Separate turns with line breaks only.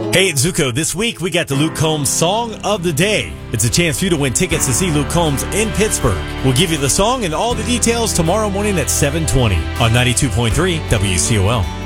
Hey, it's Zuko. This week, we got the Luke Combs Song of the Day. It's a chance for you to win tickets to see Luke Combs in Pittsburgh. We'll give you the song and all the details tomorrow morning at 7:20 on 92.3 WCOL.